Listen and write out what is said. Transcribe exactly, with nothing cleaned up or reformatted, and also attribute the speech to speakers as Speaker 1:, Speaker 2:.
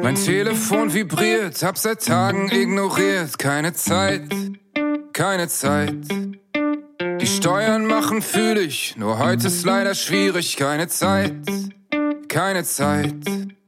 Speaker 1: Mein Telefon vibriert, hab seit Tagen ignoriert. Keine Zeit, keine Zeit. Die Steuern machen fühl ich, nur heute ist leider schwierig. Keine Zeit, keine Zeit.